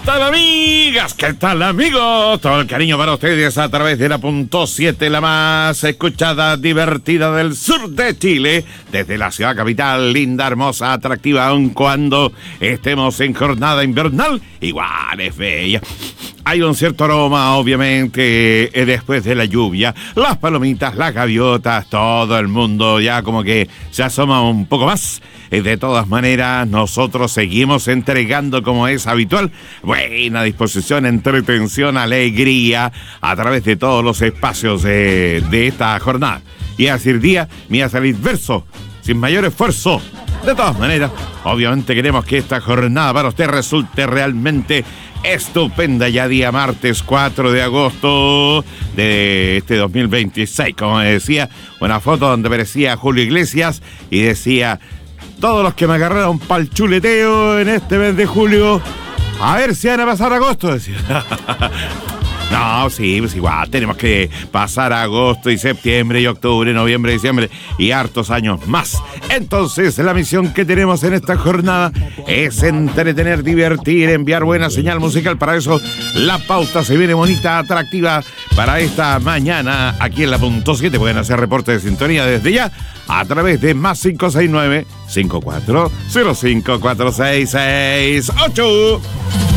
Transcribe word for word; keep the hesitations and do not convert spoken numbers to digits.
tal, amigas? ¿Qué tal, amigos? Todo el cariño para ustedes a través de la punto siete, la más escuchada, divertida del sur de Chile, desde la ciudad capital, linda, hermosa, atractiva, aun cuando estemos en jornada invernal, igual es bella. Hay un cierto aroma, obviamente, eh, después de la lluvia. Las palomitas, las gaviotas, todo el mundo ya como que se asoma un poco más. Eh, de todas maneras, nosotros seguimos entregando, como es habitual, buena disposición, entretención, alegría, a través de todos los espacios eh, de esta jornada. Y a decir día, me iba a salir verso, sin mayor esfuerzo. De todas maneras, obviamente queremos que esta jornada para usted resulte realmente estupenda. Ya día martes cuatro de agosto de este dos mil veintiséis, como decía, una foto donde aparecía Julio Iglesias y decía: todos los que me agarraron pa'l chuleteo en este mes de julio, a ver si van a pasar agosto, decía. No, sí, pues igual tenemos que pasar agosto y septiembre y octubre, noviembre, diciembre y hartos años más. Entonces, la misión que tenemos en esta jornada es entretener, divertir, enviar buena señal musical. Para eso, la pauta se viene bonita, atractiva para esta mañana aquí en la punto siete. Pueden hacer reporte de sintonía desde ya a través de más cinco seis nueve, cinco cuatro cero cinco cuatro seis seis ocho.